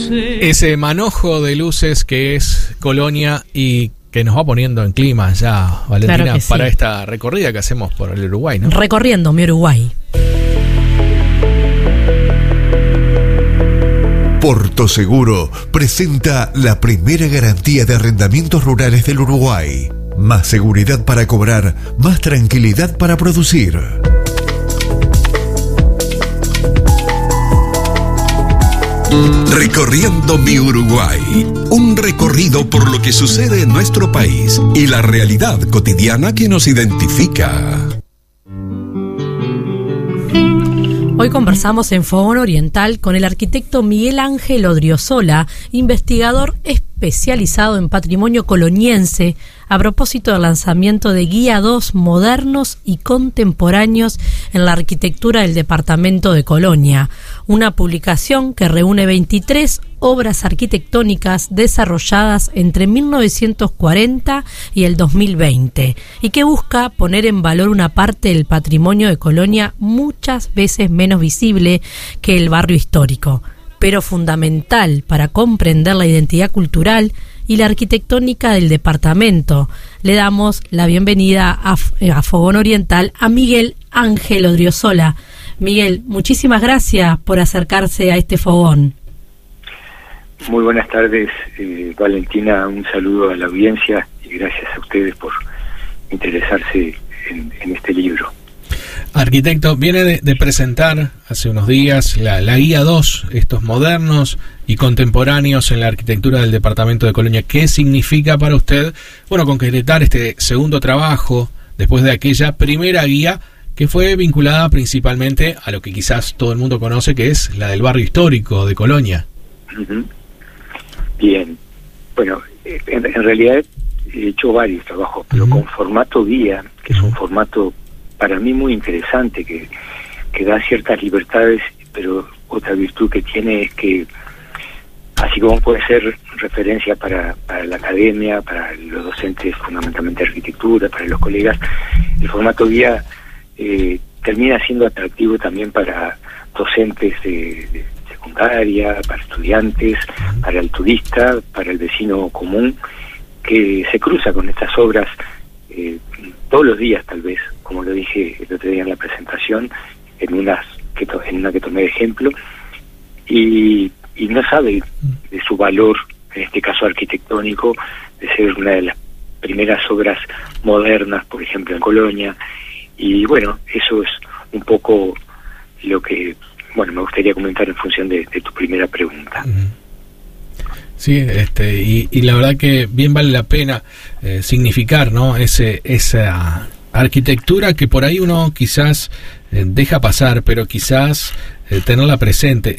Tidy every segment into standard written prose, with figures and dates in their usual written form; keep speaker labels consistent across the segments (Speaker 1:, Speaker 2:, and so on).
Speaker 1: ese manojo de luces que es Colonia y que nos va poniendo en clima ya, Valentina, claro sí, para esta recorrida que hacemos por el Uruguay, ¿no?
Speaker 2: Recorriendo mi Uruguay.
Speaker 3: Porto Seguro presenta la primera garantía de arrendamientos rurales del Uruguay. Más seguridad para cobrar, más tranquilidad para producir.
Speaker 4: Recorriendo mi Uruguay, un recorrido por lo que sucede en nuestro país y la realidad cotidiana que nos identifica.
Speaker 2: Hoy conversamos en Fogón Oriental con el arquitecto Miguel Ángel Odriozola, investigador especializado en patrimonio coloniense, a propósito del lanzamiento de Guía 2 Modernos y Contemporáneos en la Arquitectura del Departamento de Colonia, una publicación que reúne 23 obras arquitectónicas desarrolladas entre 1940 y el 2020 y que busca poner en valor una parte del patrimonio de Colonia muchas veces menos visible que el barrio histórico, pero fundamental para comprender la identidad cultural y la arquitectónica del departamento. Le damos la bienvenida a Fogón Oriental a Miguel Ángel Odriozola. Miguel, muchísimas gracias por acercarse a este fogón.
Speaker 5: Muy buenas tardes, Valentina, un saludo a la audiencia y gracias a ustedes por interesarse en este libro.
Speaker 1: Arquitecto, viene de presentar hace unos días la Guía 2, estos modernos y contemporáneos en la arquitectura del Departamento de Colonia. ¿Qué significa para usted, concretar este segundo trabajo después de aquella primera guía que fue vinculada principalmente a lo que quizás todo el mundo conoce, que es la del barrio histórico de Colonia?
Speaker 5: Uh-huh. Bien, en realidad he hecho varios trabajos, pero con formato guía, que es un formato para mí muy interesante, que da ciertas libertades, pero otra virtud que tiene es que, así como puede ser referencia para la academia, para los docentes fundamentalmente de arquitectura, para los colegas, el formato guía termina siendo atractivo también para docentes de secundaria, para estudiantes, para el turista, para el vecino común, que se cruza con estas obras todos los días, tal vez, como lo dije el otro día en la presentación, en una que tomé de ejemplo, y no sabe de su valor, en este caso arquitectónico, de ser una de las primeras obras modernas, por ejemplo, en Colonia. Y eso es un poco lo que me gustaría comentar en función de tu primera pregunta.
Speaker 1: Sí, y la verdad que bien vale la pena significar, ¿no? Esa arquitectura que por ahí uno quizás deja pasar, pero quizás tenerla presente.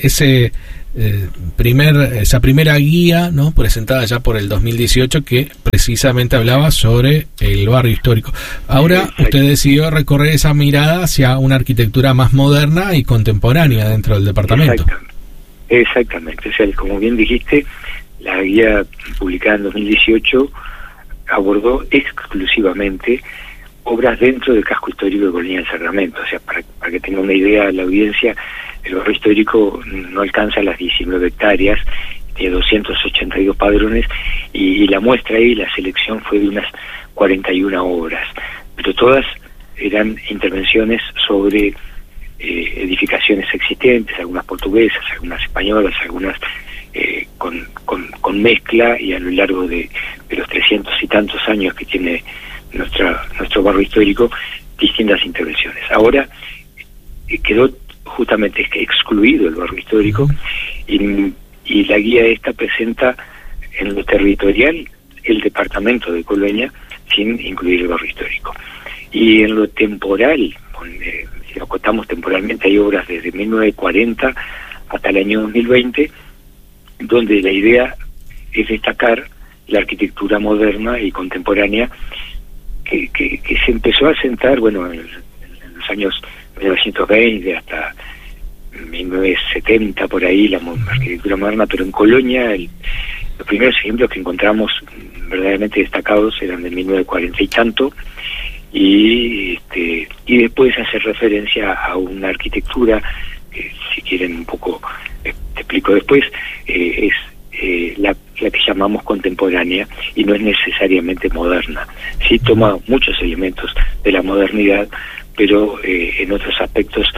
Speaker 1: Esa primera guía, ¿no? Presentada ya por el 2018, que precisamente hablaba sobre el barrio histórico. Ahora usted decidió recorrer esa mirada hacia una arquitectura más moderna y contemporánea dentro del departamento.
Speaker 5: Exactamente. O sea, como bien dijiste, la guía publicada en 2018 abordó exclusivamente obras dentro del casco histórico de Colonia del Sacramento. O sea, para que tenga una idea la audiencia, el barrio histórico no alcanza las 19 hectáreas, tiene 282 padrones, y la muestra ahí, la selección fue de unas 41 obras, pero todas eran intervenciones sobre edificaciones existentes, algunas portuguesas, algunas españolas, algunas con mezcla, y a lo largo de los 300 y tantos años que tiene nuestro barrio histórico, distintas intervenciones. Ahora quedó justamente excluido el barrio histórico, y la guía esta presenta en lo territorial el departamento de Colonia sin incluir el barrio histórico. Y en lo temporal, si lo acotamos temporalmente, hay obras desde 1940 hasta el año 2020, donde la idea es destacar la arquitectura moderna y contemporánea que se empezó a asentar, en los años 1920 hasta 1970, por ahí, la arquitectura moderna, pero en Colonia los primeros ejemplos que encontramos verdaderamente destacados eran de 1940 y tanto, y después hace referencia a una arquitectura si quieren un poco te explico después, es la que llamamos contemporánea y no es necesariamente moderna. Sí toma muchos elementos de la modernidad, pero en otros aspectos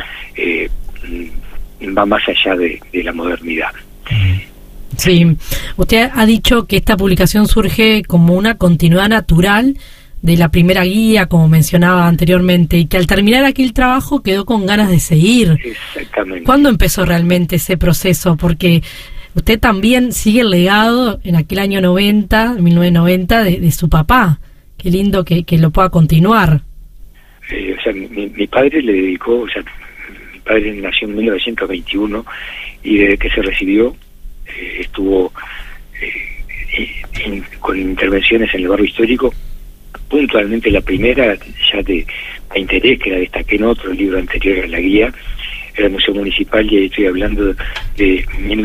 Speaker 5: va más allá de la modernidad.
Speaker 2: Sí, usted ha dicho que esta publicación surge como una continuidad natural de la primera guía, como mencionaba anteriormente, y que al terminar aquí el trabajo quedó con ganas de seguir.
Speaker 5: Exactamente.
Speaker 2: ¿Cuándo empezó realmente ese proceso? Porque usted también sigue el legado en aquel año 1990, de su papá. Qué lindo que lo pueda continuar.
Speaker 5: O sea, mi padre le dedicó, o sea, mi padre nació en 1921 y desde que se recibió estuvo con intervenciones en el barrio histórico. Puntualmente la primera, ya de interés, que la destaqué en otro libro anterior a la guía, era el Museo Municipal, y ahí estoy hablando de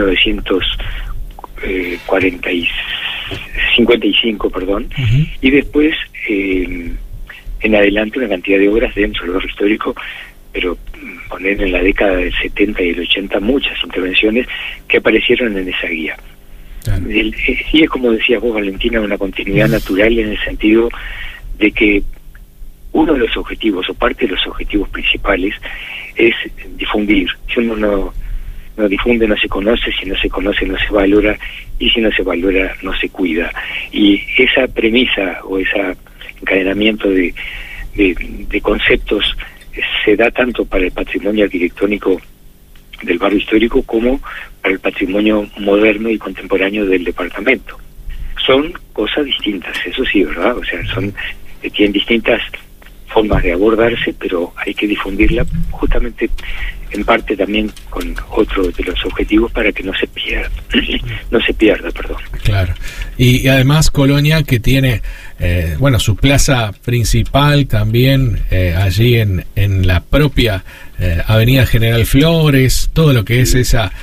Speaker 5: 1955, perdón. Uh-huh. Y después, en adelante, una cantidad de obras dentro del barrio histórico, pero poner en la década del 70 y el 80 muchas intervenciones que aparecieron en esa guía. Claro. Sí, es como decías vos, Valentina, una continuidad natural en el sentido de que uno de los objetivos, o parte de los objetivos principales, es difundir. Si uno no difunde, no se conoce; si no se conoce, no se valora; y si no se valora, no se cuida. Y esa premisa o ese encadenamiento de conceptos se da tanto para el patrimonio arquitectónico del barrio histórico como para el patrimonio moderno y contemporáneo del departamento. Son cosas distintas, eso sí, ¿verdad? O sea, tienen distintas formas de abordarse, pero hay que difundirla justamente en parte también con otro de los objetivos para que no se pierda, perdón.
Speaker 1: Claro. Y además Colonia, que tiene su plaza principal también allí en la propia Avenida General Flores, todo lo que es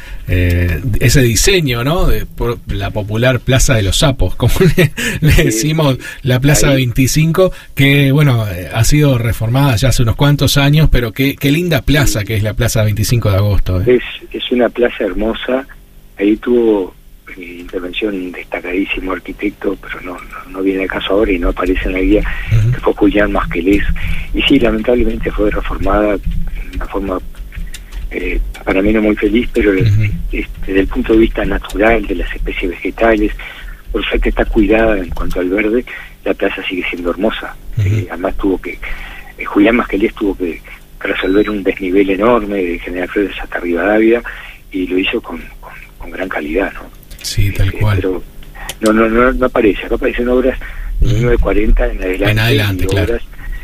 Speaker 1: ese diseño, ¿no? Por la popular Plaza de los Sapos, como le decimos, la Plaza 25, que ha sido reformada ya hace unos cuantos años, pero qué linda plaza que es la Plaza 25 de Agosto.
Speaker 5: Es una plaza hermosa. Ahí tuvo intervención destacadísimo arquitecto, pero no viene al caso ahora y no aparece en la guía, uh-huh, que fue Julián Masquelés. Y sí, lamentablemente fue reformada de una forma para mí no muy feliz, pero uh-huh, desde el punto de vista natural de las especies vegetales, por suerte está cuidada en cuanto al verde. La plaza sigue siendo hermosa. Uh-huh. Además Julián Masquelés tuvo que resolver un desnivel enorme de General Flores hasta Rivadavia, y lo hizo con gran calidad, ¿no?
Speaker 1: Sí, tal cual.
Speaker 5: Pero no aparece. Acá aparecen obras de 1940 en adelante,
Speaker 1: claro,
Speaker 5: obras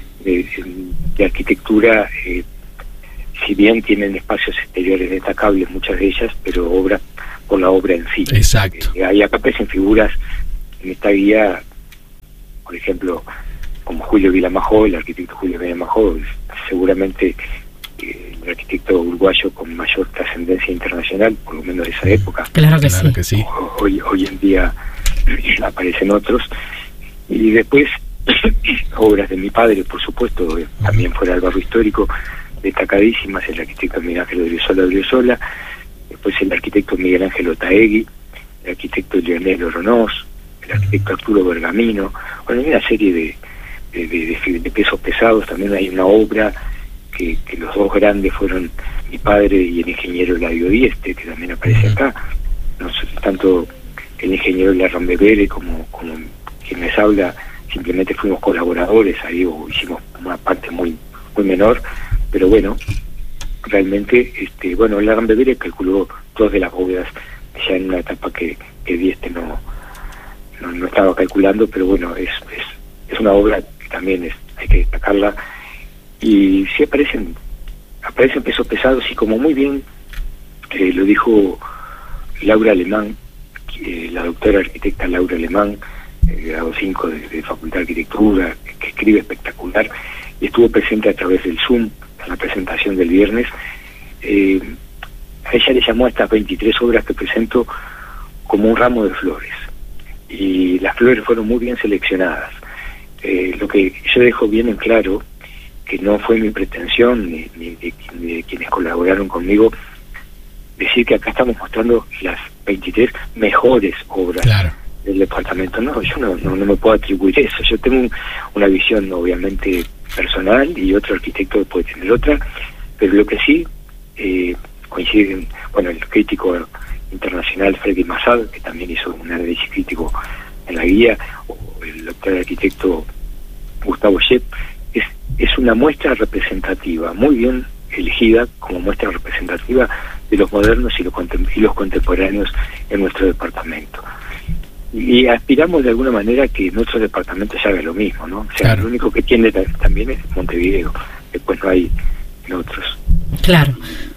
Speaker 5: de arquitectura, si bien tienen espacios exteriores destacables, muchas de ellas, pero obras por la obra en sí.
Speaker 1: Exacto.
Speaker 5: Ahí acá aparecen figuras en esta guía, por ejemplo, como Julio Vilamajó, el arquitecto Julio Vilamajó, seguramente el arquitecto uruguayo con mayor trascendencia internacional, por lo menos de esa época.
Speaker 2: Claro que sí.
Speaker 5: Hoy en día aparecen otros. Y después obras de mi padre, por supuesto, también fuera del barrio histórico, destacadísimas: el arquitecto Miguel Ángel Odriozola, después el arquitecto Miguel Ángel Otaegui, el arquitecto Leonel Oronós, el arquitecto Arturo Bergamino. Hay una serie de pesos pesados. También hay una obra que los dos grandes fueron mi padre y el ingeniero Eladio Dieste, que también aparece acá. Tanto el ingeniero Larrambevere como quien les habla, simplemente fuimos colaboradores ahí, o hicimos una parte muy menor, pero realmente Larrambevere calculó todas de las bóvedas ya en una etapa que Dieste no estaba calculando, pero es una obra que también hay que destacarla. Y sí aparecen pesos pesados, y como muy bien lo dijo Laura Alemán, la doctora arquitecta Laura Alemán, grado 5 de Facultad de Arquitectura, que escribe espectacular, y estuvo presente a través del Zoom en la presentación del viernes. A ella le llamó a estas 23 obras que presento como un ramo de flores, y las flores fueron muy bien seleccionadas. Lo que yo dejo bien en claro, que no fue mi pretensión ni de quienes colaboraron conmigo, decir que acá estamos mostrando las 23 mejores obras del departamento. No, yo no me puedo atribuir eso. Yo tengo una visión obviamente personal y otro arquitecto puede tener otra, pero lo que sí coinciden, bueno, el crítico internacional Freddy Massad, que también hizo un análisis crítico en la guía, o el doctor arquitecto Gustavo Shepp, es una muestra representativa, muy bien elegida como muestra representativa de los modernos y los contemporáneos en nuestro departamento. Y aspiramos de alguna manera que nuestro departamento se haga lo mismo, ¿no? O sea, lo único que tiene también es Montevideo, después no hay en otros.
Speaker 2: Claro,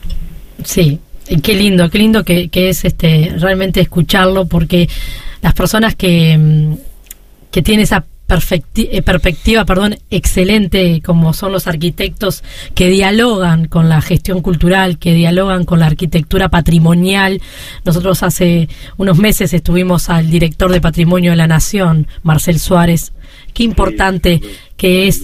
Speaker 2: sí. Y qué lindo que es realmente escucharlo, porque las personas que tienen esa perspectiva, excelente, como son los arquitectos que dialogan con la gestión cultural, que dialogan con la arquitectura patrimonial. Nosotros hace unos meses estuvimos al director de Patrimonio de la Nación, Marcel Suárez. Qué importante que es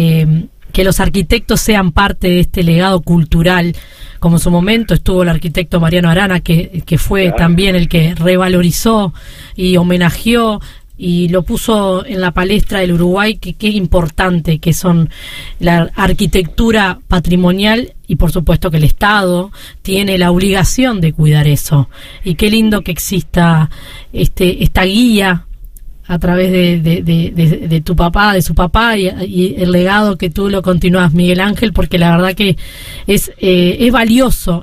Speaker 2: que los arquitectos sean parte de este legado cultural, como en su momento estuvo el arquitecto Mariano Arana, que fue también el que revalorizó y homenajeó y lo puso en la palestra del Uruguay, que qué importante que son la arquitectura patrimonial, y por supuesto que el Estado tiene la obligación de cuidar eso. Y qué lindo que exista esta guía a través de tu papá, de su papá, y el legado que tú lo continúas, Miguel Ángel, porque la verdad que es valioso,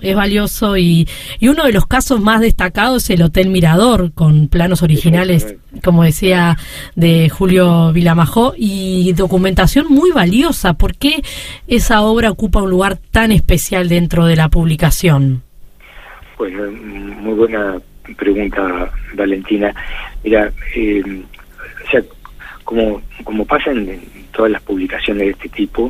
Speaker 2: y uno de los casos más destacados es el Hotel Mirador, con planos originales, como decía, de Julio Vilamajó, y documentación muy valiosa. ¿Por qué esa obra ocupa un lugar tan especial dentro de la publicación?
Speaker 5: Pues muy buena pregunta, Valentina. Mira, o sea, como pasa en todas las publicaciones de este tipo,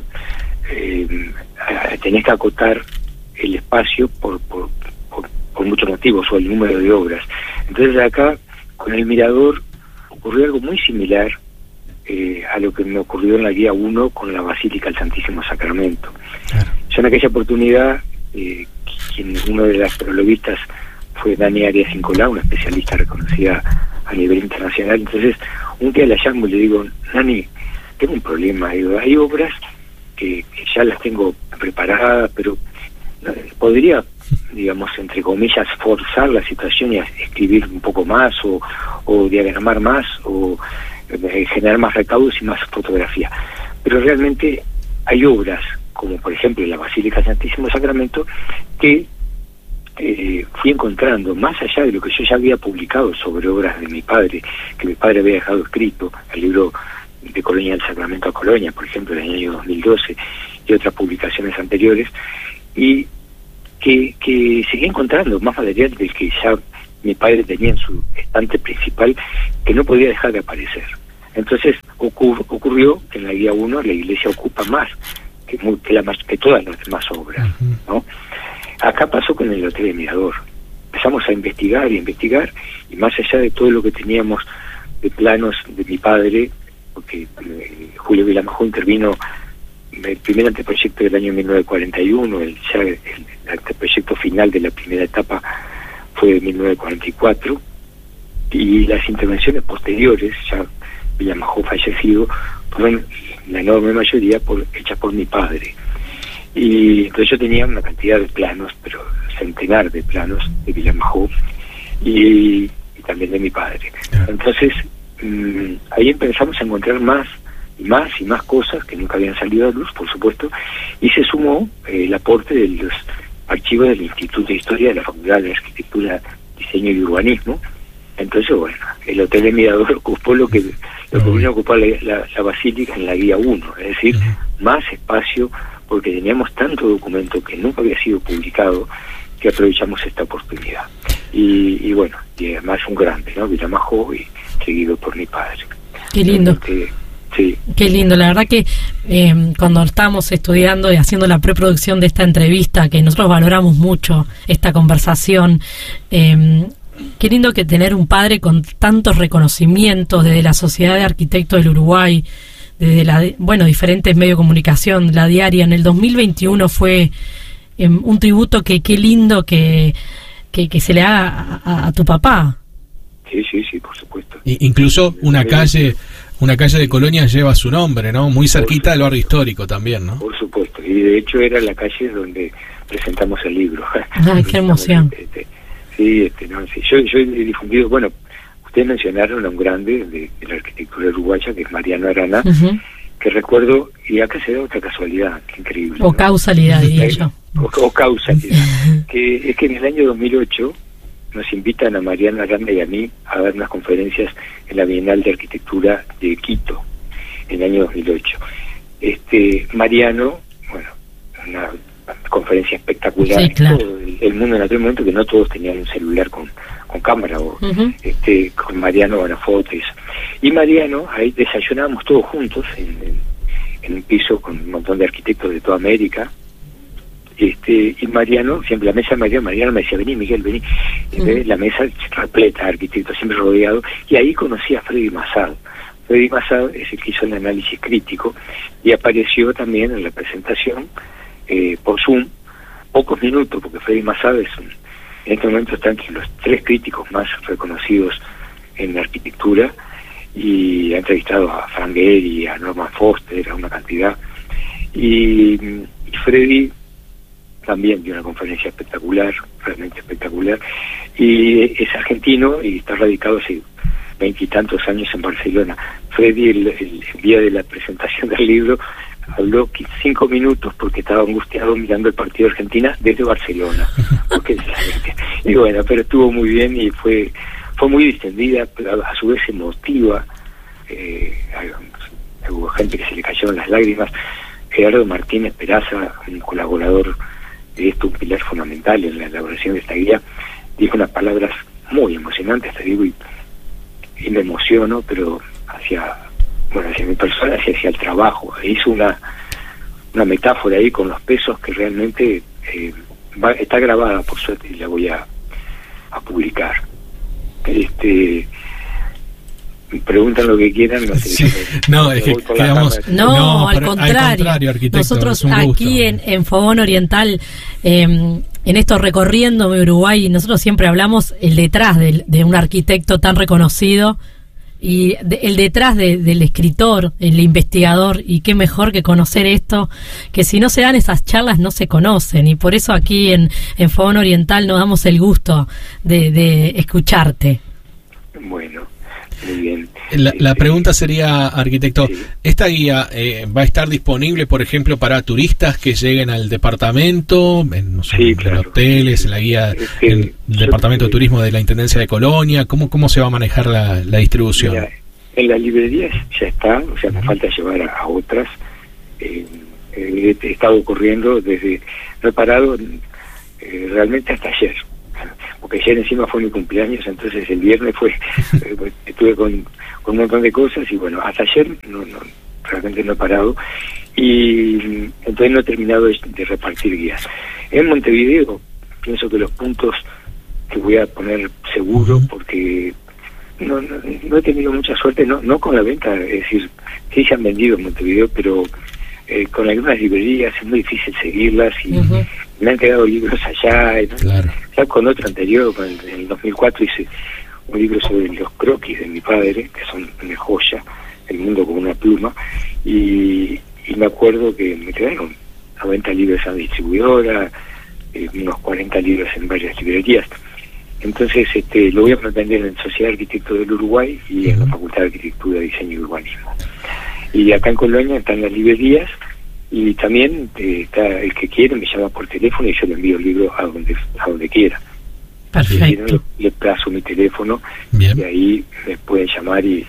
Speaker 5: tenés que acotar el espacio por muchos motivos, o el número de obras. Entonces acá, con el Mirador, ocurrió algo muy similar a lo que me ocurrió en la guía 1 con la Basílica del Santísimo Sacramento. Claro. Yo en aquella oportunidad, uno de las prologuistas fue Dani Arias Incolá, una especialista reconocida a nivel internacional. Entonces, un día la llamo y le digo: Dani, tengo un problema. Digo, hay obras que ya las tengo preparadas, pero podría, digamos, entre comillas, forzar la situación y escribir un poco más, o diagramar más, o generar más recaudos y más fotografía. Pero realmente hay obras, como por ejemplo la Basílica del Santísimo Sacramento, que fui encontrando, más allá de lo que yo ya había publicado sobre obras de mi padre, que mi padre había dejado escrito, el libro de Colonia del Sacramento a Colonia, por ejemplo, en el año 2012, y otras publicaciones anteriores, y que seguía encontrando más material del que ya mi padre tenía en su estante principal, que no podía dejar de aparecer. Entonces ocurrió que en la guía 1 la iglesia ocupa más que todas las demás obras, ¿no? Acá pasó con el Hotel Mirador. Empezamos a investigar, y más allá de todo lo que teníamos de planos de mi padre, porque Julio Vilamajó intervino el primer anteproyecto del año 1941, el anteproyecto final de la primera etapa fue de 1944, y las intervenciones posteriores, ya Vilamajó fallecido, fueron la enorme mayoría hechas por mi padre. Y entonces yo tenía una cantidad de planos, pero centenar de planos de Vilamajó y también de mi padre. Entonces ahí empezamos a encontrar más cosas que nunca habían salido a luz, por supuesto, y se sumó el aporte de los archivos del Instituto de Historia de la Facultad de Arquitectura, Diseño y Urbanismo. Entonces, bueno, el Hotel de Mirador ocupó lo que vino a ocupar la Basílica en la guía 1, es decir, más espacio, porque teníamos tanto documento que nunca había sido publicado, que aprovechamos esta oportunidad. Y bueno, y además un grande, ¿no? Vilamajó, y seguido por mi padre.
Speaker 2: Qué lindo.
Speaker 5: Sí.
Speaker 2: Qué lindo, la verdad que cuando estábamos estudiando y haciendo la preproducción de esta entrevista, que nosotros valoramos mucho esta conversación, qué lindo que tener un padre con tantos reconocimientos desde la Sociedad de Arquitectos del Uruguay, desde diferentes medios de comunicación, la Diaria. En el 2021 fue un tributo que qué lindo que que se le haga a tu papá.
Speaker 5: Sí, por supuesto.
Speaker 1: Incluso una calle de Colonia lleva su nombre, ¿no? Muy cerquita del barrio histórico también, ¿no?
Speaker 5: Por supuesto, y de hecho era la calle donde presentamos el libro.
Speaker 2: Ay, qué emoción.
Speaker 5: Sí, yo he difundido, bueno, ustedes mencionaron a un grande de la arquitectura uruguaya, que es Mariano Arana, que recuerdo, y acá se da otra casualidad, que increíble.
Speaker 2: O causalidad, diría yo.
Speaker 5: O causalidad, que es que en el año 2008 nos invitan a Mariano Arana y a mí a dar unas conferencias en la Bienal de Arquitectura de Quito, en el año 2008. Mariano, bueno, una conferencia espectacular.
Speaker 2: Sí, claro.
Speaker 5: Todo el mundo en aquel momento, que no todos tenían un celular con cámara, o con Mariano, una foto y eso. Y Mariano, ahí desayunábamos todos juntos en un piso con un montón de arquitectos de toda América. Y Mariano, siempre la mesa de Mariano me decía, vení Miguel, vení. La mesa repleta de arquitectos, siempre rodeado. Y ahí conocí a Freddy Massad. Freddy Massad es el que hizo el análisis crítico y apareció también en la presentación por Zoom, pocos minutos, porque Freddy Massad en este momento está entre los 3 críticos más reconocidos en la arquitectura, y ha entrevistado a Frank Gehry, a Norman Foster, a una cantidad. Y Freddy también dio una conferencia espectacular, realmente espectacular, y es argentino y está radicado hace 20 y tantos años en Barcelona. Freddy, el día de la presentación del libro, habló 5 minutos porque estaba angustiado mirando el partido de Argentina desde Barcelona. Y bueno, pero estuvo muy bien y fue muy distendida, pero a su vez emotiva. Hubo gente que se le cayeron las lágrimas. Gerardo Martínez Peraza, un colaborador de esto, un pilar fundamental en la elaboración de esta guía, dijo unas palabras muy emocionantes, te digo, y me emociono, pero hacia mi persona, hacia el trabajo. Hizo una metáfora ahí con los pesos que realmente está grabada, por suerte, y la voy a publicar. Preguntan lo que quieran, no sé.
Speaker 1: Sí. No, es que quedamos...
Speaker 2: al contrario,
Speaker 1: arquitecto,
Speaker 2: nosotros aquí en Fogón Oriental, en esto recorriendo Uruguay, nosotros siempre hablamos el detrás de un arquitecto tan reconocido, y el detrás del escritor, el investigador, y qué mejor que conocer esto, que si no se dan esas charlas no se conocen, y por eso aquí en Fogón Oriental nos damos el gusto de escucharte.
Speaker 5: Bueno, muy bien.
Speaker 1: La pregunta sería, arquitecto,
Speaker 5: sí.
Speaker 1: ¿Esta guía va a estar disponible, por ejemplo, para turistas que lleguen al departamento, en hoteles, en la guía del Departamento de Turismo de la Intendencia de Colonia? ¿Cómo se va a manejar la distribución?
Speaker 5: Mira, en las librerías ya está, o sea, me falta llevar a otras. He estado corriendo no he parado realmente hasta ayer, porque ayer encima fue mi cumpleaños, entonces el viernes estuve con un montón de cosas, y bueno, hasta ayer realmente no he parado, y entonces no he terminado de repartir guías. En Montevideo pienso que los puntos que voy a poner seguro, porque no he tenido mucha suerte, no con la venta, es decir, sí se han vendido en Montevideo, pero con algunas librerías es muy difícil seguirlas, y me han quedado libros allá,
Speaker 1: claro.
Speaker 5: Ya con otro anterior, en el 2004 hice un libro sobre los croquis de mi padre, que son una joya, El mundo con una pluma, y me acuerdo que me quedaron 90 libros en la distribuidora, unos 40 libros en varias librerías. Entonces lo voy a pretender en Sociedad de Arquitectos del Uruguay y en la Facultad de Arquitectura, Diseño y Urbanismo. Y acá en Colonia están las librerías, y también está el que quiere me llama por teléfono y yo le envío el libro a donde quiera.
Speaker 2: Perfecto.
Speaker 5: Le plazo mi teléfono.
Speaker 1: Bien.
Speaker 5: Y ahí me pueden llamar y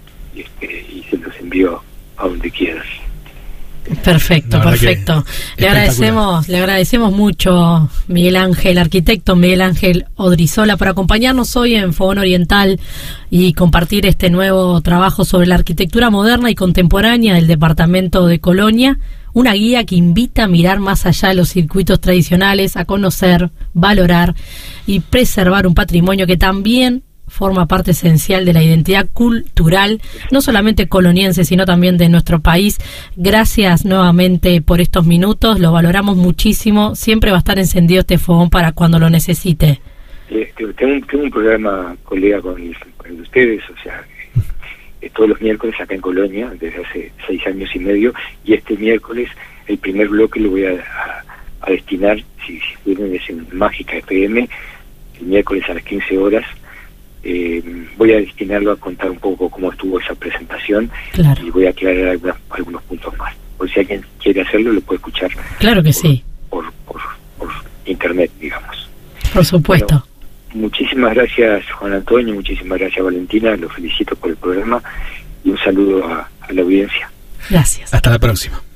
Speaker 5: se los envío a donde quieran.
Speaker 2: Perfecto. Le agradecemos mucho, Miguel Ángel, arquitecto Miguel Ángel Odrizola, por acompañarnos hoy en Fogón Oriental y compartir este nuevo trabajo sobre la arquitectura moderna y contemporánea del departamento de Colonia, una guía que invita a mirar más allá de los circuitos tradicionales, a conocer, valorar y preservar un patrimonio que también forma parte esencial de la identidad cultural, no solamente coloniense, sino también de nuestro país. Gracias nuevamente por estos minutos, lo valoramos muchísimo, siempre va a estar encendido este fogón para cuando lo necesite.
Speaker 5: Tengo un programa, colega, con el de ustedes, o sea, todos los miércoles acá en Colonia, desde hace 6 años y medio, y este miércoles el primer bloque lo voy a destinar, si quieren, es en Mágica FM, el miércoles a las 15 horas. Voy a destinarlo a contar un poco cómo estuvo esa presentación, y voy a aclarar algunos puntos más. Por si alguien quiere hacerlo, lo puede escuchar.
Speaker 2: Claro que sí.
Speaker 5: Por internet, digamos.
Speaker 2: Por supuesto.
Speaker 5: Bueno, muchísimas gracias, Juan Antonio, muchísimas gracias, Valentina, los felicito por el programa y un saludo a la audiencia.
Speaker 2: Gracias.
Speaker 1: Hasta la próxima.